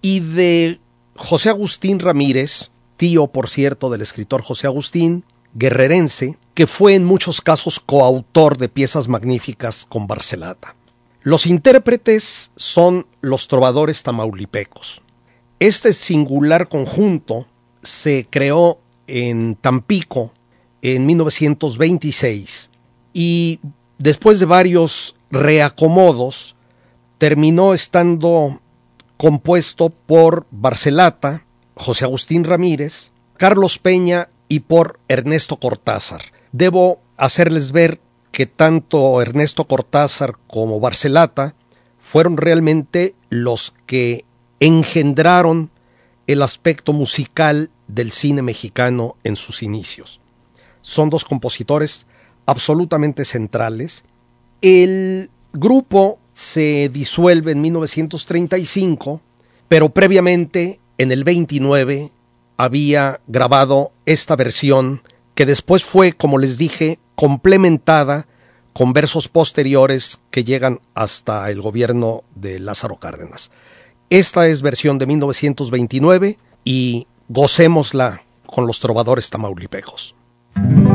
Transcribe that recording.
y de José Agustín Ramírez, tío, por cierto, del escritor José Agustín, guerrerense, que fue en muchos casos coautor de piezas magníficas con Barcelata. Los intérpretes son los trovadores tamaulipecos. Este singular conjunto se creó en Tampico en 1926 y después de varios reacomodos terminó estando compuesto por Barcelata, José Agustín Ramírez, Carlos Peña y por Ernesto Cortázar. Debo hacerles ver que tanto Ernesto Cortázar como Barcelata fueron realmente los que engendraron el aspecto musical del cine mexicano en sus inicios. Son dos compositores absolutamente centrales. El grupo se disuelve en 1935, pero previamente, en el 29, había grabado esta versión que después fue, como les dije, complementada con versos posteriores que llegan hasta el gobierno de Lázaro Cárdenas. Esta es versión de 1929 y gocémosla con los trovadores tamaulipecos.